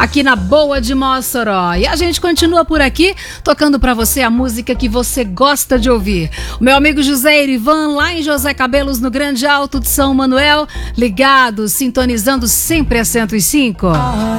aqui na Boa de Mossoró. E a gente continua por aqui, tocando pra você a música que você gosta de ouvir. O meu amigo José Erivan, lá em José Cabelos, no Grande Alto de São Manuel, ligado, sintonizando sempre a 105.